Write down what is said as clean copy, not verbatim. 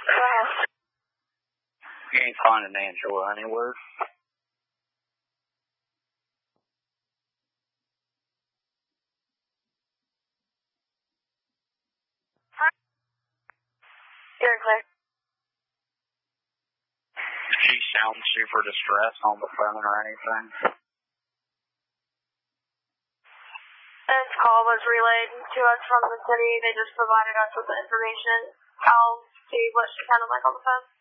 You ain't finding Angela anywhere. You're clear. Did she sound super distressed on the phone or anything? This call was relayed to us from the city. They just provided us with the information. I'll see what she sounded like on the phone.